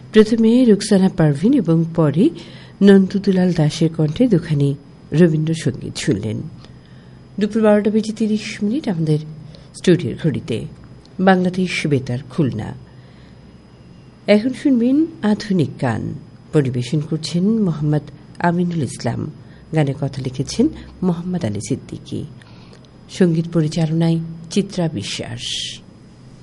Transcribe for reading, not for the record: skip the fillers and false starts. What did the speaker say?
প্রথমে রুকসানা পারভিন এবং পরে নন্দুদুলাল দাসের কণ্ঠে দুখানি রবীন্দ্রসঙ্গীত শুনলেন। দুপুর 12:30 আমাদের স্টুডিওর ঘড়িতে, বাংলাদেশ বেতার খুলনা। এখন শুনবেন আধুনিক গান। পরিবেশন করছেন মোহাম্মদ আমিনুল ইসলাম। গানে কথা লিখেছেন মোহাম্মদ আলী সিদ্দিকী। সঙ্গীত পরিচালনায় চিত্রা বিশ্বাস।